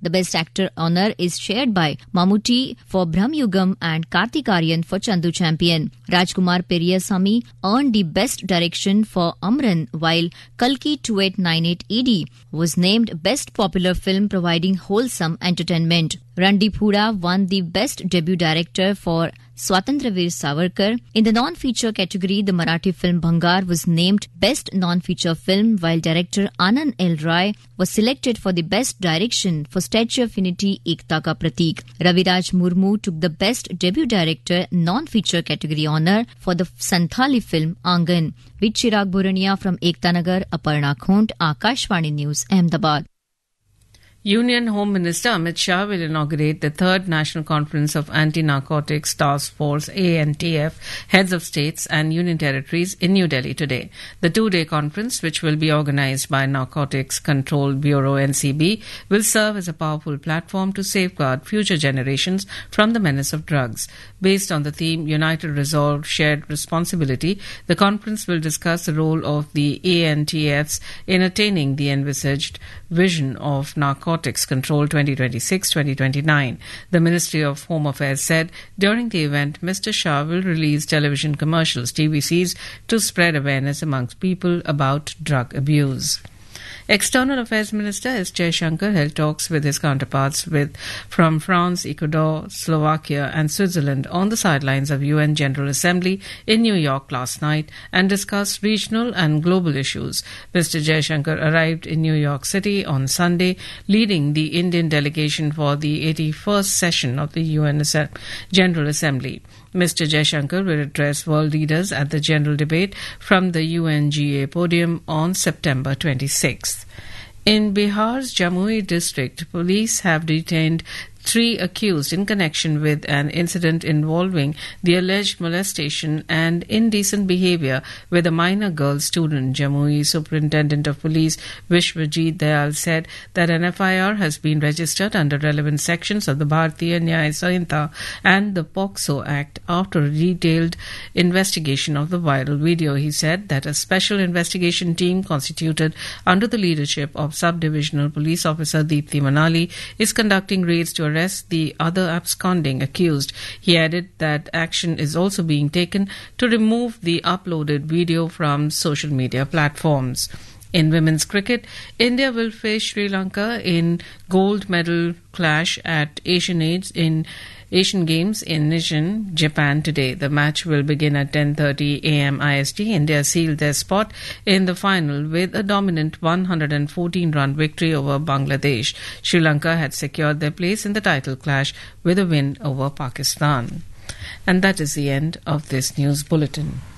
The Best Actor honour is shared by Mammootty for Brahmayugam and Karthik Aaryan for Chandu Champion. Rajkumar Periyasamy earned the Best Direction for Amran, while Kalki 2898 AD was named Best Popular Film providing wholesome entertainment. Randeep Hooda won the Best Debut Director for Swatantraveer Savarkar. In the non-feature category, the Marathi film Bhangar was named Best Non-Feature Film, while director Anand L. Rai was selected for the Best Direction for Statue of Unity Ekta Ka Pratik. Raviraj Murmu took the Best Debut Director non-feature category honour for the Santhali film Angan. With Chirag Burania from Ekta Nagar, Aparna Khont, Akashvani News, Ahmedabad. Union Home Minister Amit Shah will inaugurate the 3rd National Conference of Anti-Narcotics Task Force ANTF Heads of States and Union Territories in New Delhi today. The 2-day conference, which will be organized by Narcotics Control Bureau NCB, will serve as a powerful platform to safeguard future generations from the menace of drugs. Based on the theme United Resolve, Shared Responsibility, the conference will discuss the role of the ANTFs in attaining the envisaged vision of Narcotics Control 2026-2029. The Ministry of Home Affairs said during the event, Mr. Shah will release television commercials, TVCs, to spread awareness amongst people about drug abuse. External Affairs Minister S. Jaishankar held talks with his counterparts from France, Ecuador, Slovakia and Switzerland on the sidelines of UN General Assembly in New York last night and discussed regional and global issues. Mr. Jaishankar arrived in New York City on Sunday, leading the Indian delegation for the 81st session of the UN General Assembly. Mr. Jaishankar will address world leaders at the general debate from the UNGA podium on September 26th. In Bihar's Jamui district, police have detained 3 accused in connection with an incident involving the alleged molestation and indecent behavior with a minor girl student. Jamui Superintendent of Police Vishwajit Dayal said that an FIR has been registered under relevant sections of the Bharatiya Nyaya Sanhita and the POCSO Act after a detailed investigation of the viral video. He said that a special investigation team constituted under the leadership of Sub-Divisional Police Officer Deepthi Manali is conducting raids to arrest the other absconding accused. He added that action is also being taken to remove the uploaded video from social media platforms. In women's cricket, India will face Sri Lanka in gold medal clash at Asian Games in Nishin, Japan today. The match will begin at 10:30 a.m. IST. India sealed their spot in the final with a dominant 114-run victory over Bangladesh. Sri Lanka had secured their place in the title clash with a win over Pakistan. And that is the end of this news bulletin.